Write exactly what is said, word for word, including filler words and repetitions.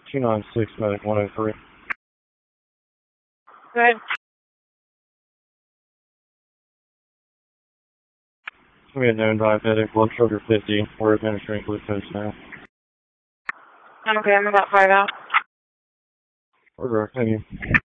two nine six, medic one oh three. Go ahead. We had known diabetic, blood sugar fifty. We're administering glucose now. Okay, I'm about five out. Order, thank you.